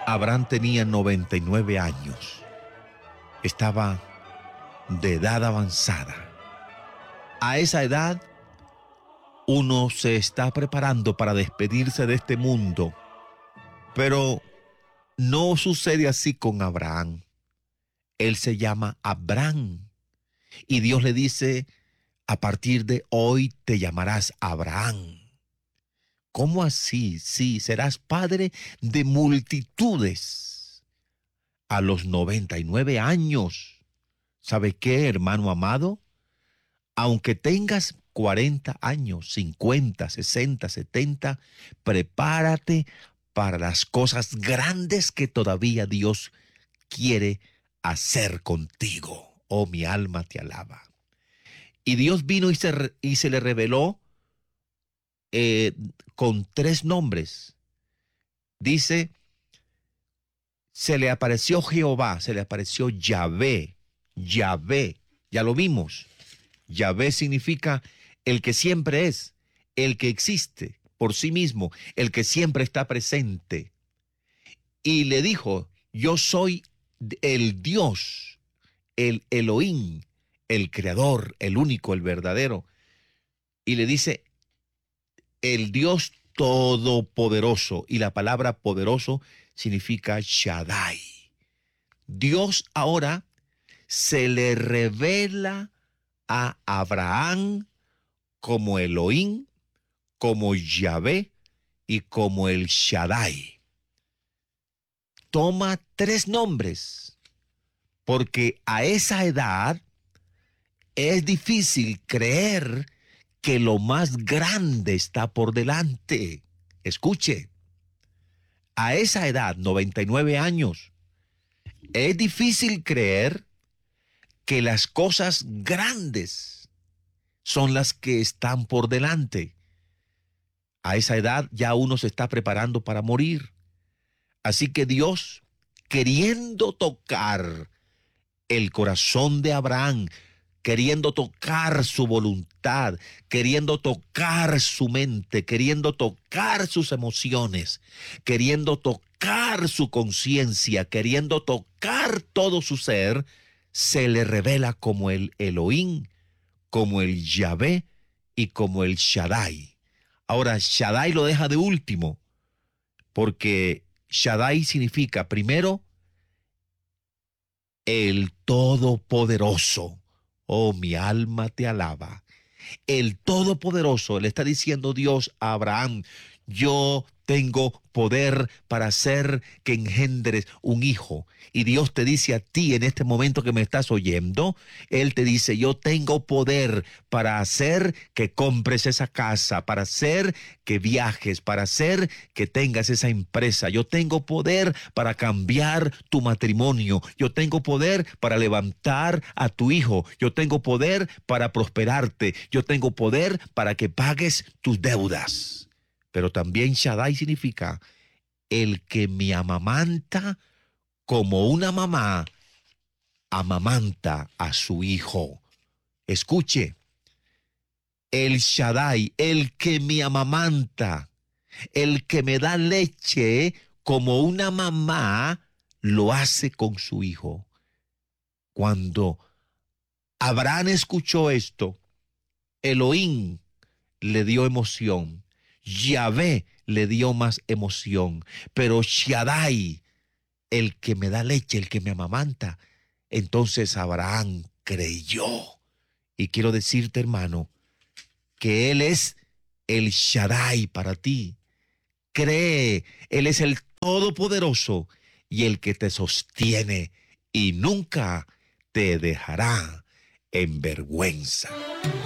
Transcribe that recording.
Abraham tenía 99 años. Estaba de edad avanzada. A esa edad, uno se está preparando para despedirse de este mundo. Pero no sucede así con Abraham. Él se llama Abraham. Y Dios le dice, a partir de hoy te llamarás Abraham. ¿Cómo así? Sí, serás padre de multitudes. A los 99 años. ¿Sabe qué, hermano amado? Aunque tengas 40 años, 50, 60, 70, prepárate para las cosas grandes que todavía Dios quiere hacer contigo. Oh, mi alma te alaba. Y Dios vino y se le reveló con 3 nombres. Dice, se le apareció Jehová, se le apareció Yahvé. Yahvé, ya lo vimos. Yahvé significa el que siempre es, el que existe por sí mismo, el que siempre está presente. Y le dijo, yo soy el Dios, el Elohim, el creador, el único, el verdadero. Y le dice, el Dios todopoderoso. Y la palabra poderoso significa Shaddai. Dios ahora se le revela a Abraham como Elohim, como Yahvé y como el Shaddai. Toma 3 nombres, porque a esa edad es difícil creer que lo más grande está por delante. Escuche, a esa edad, 99 años, es difícil creer que las cosas grandes son las que están por delante. A esa edad ya uno se está preparando para morir. Así que Dios, queriendo tocar el corazón de Abraham, queriendo tocar su voluntad, queriendo tocar su mente, queriendo tocar sus emociones, queriendo tocar su conciencia, queriendo tocar todo su ser, se le revela como el Elohim, como el Yahvé y como el Shaddai. Ahora, Shaddai lo deja de último, porque Shaddai significa, primero, el Todopoderoso. Oh, mi alma te alaba. El Todopoderoso le está diciendo Dios a Abraham, yo tengo poder para hacer que engendres un hijo. Y Dios te dice a ti en este momento que me estás oyendo, Él te dice, yo tengo poder para hacer que compres esa casa, para hacer que viajes, para hacer que tengas esa empresa. Yo tengo poder para cambiar tu matrimonio. Yo tengo poder para levantar a tu hijo. Yo tengo poder para prosperarte. Yo tengo poder para que pagues tus deudas. Pero también Shaddai significa el que me amamanta como una mamá amamanta a su hijo. Escuche, el Shaddai, el que me amamanta, el que me da leche como una mamá lo hace con su hijo. Cuando Abraham escuchó esto, Elohim le dio emoción. Yahvé le dio más emoción, pero Shaddai, el que me da leche, el que me amamanta, entonces Abraham creyó. Y quiero decirte, hermano, que Él es el Shaddai para ti. Cree, Él es el Todopoderoso y el que te sostiene y nunca te dejará en vergüenza.